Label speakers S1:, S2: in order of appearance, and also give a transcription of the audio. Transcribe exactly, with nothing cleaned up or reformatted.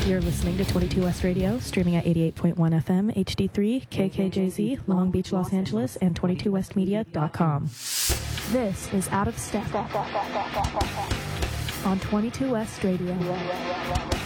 S1: You're listening to twenty-two West Radio, streaming at eighty-eight point one F M, H D three, K K J Z, Long Beach, Los Angeles, and twenty-two west media dot com. This is Out of Step on twenty-two West Radio.